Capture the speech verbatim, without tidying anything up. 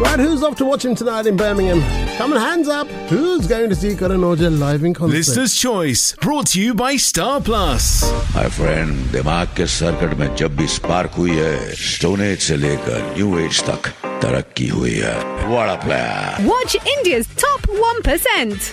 Right, who's off to watch him tonight in Birmingham? Come on, hands up. Who's going to see Karan Aujla live in concert? Listener's Choice, brought to you by Star Plus. My friend, दिमाग के circuit में जब भी spark हुई है, stone age से लेकर new age तक तरक्की हुई है. What a player! Watch India's top one percent.